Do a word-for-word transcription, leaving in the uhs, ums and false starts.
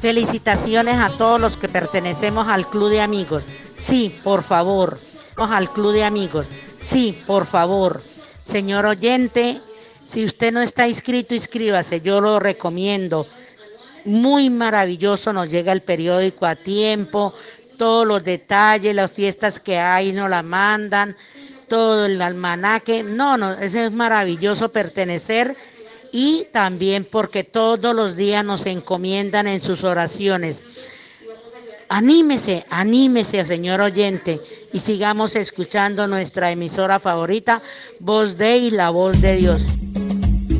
Felicitaciones a todos los que pertenecemos al Club de Amigos. Sí, por favor. Vamos al Club de Amigos. Sí, por favor. Señor oyente, si usted no está inscrito, inscríbase. Yo lo recomiendo. Muy maravilloso, nos llega el periódico a tiempo, todos los detalles, las fiestas que hay nos la mandan, todo el almanaque. No, no, eso es maravilloso pertenecer. Y también porque todos los días nos encomiendan en sus oraciones. Anímese, anímese, señor oyente, y sigamos escuchando nuestra emisora favorita, Voz de y la Voz de Dios.